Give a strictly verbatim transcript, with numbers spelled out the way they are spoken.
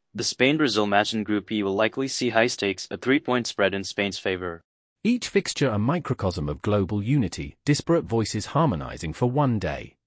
The Spain-Brazil match in Group E will likely see high stakes, a three-point spread in Spain's favor. Each fixture a microcosm of global unity, disparate voices harmonizing for one day.